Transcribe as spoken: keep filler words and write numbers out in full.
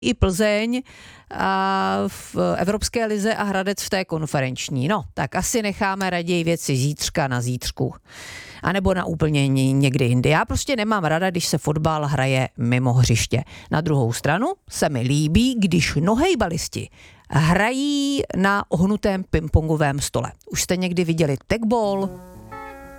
i Plzeň a v Evropské lize a Hradec v té konferenční. No, tak asi necháme raději věci zítřka na zítřku. A nebo na úplně někdy jindy. Já prostě nemám rada, když se fotbal hraje mimo hřiště. Na druhou stranu se mi líbí, když nohejbalisti hrají na ohnutém pingpongovém stole. Už jste někdy viděli tagball?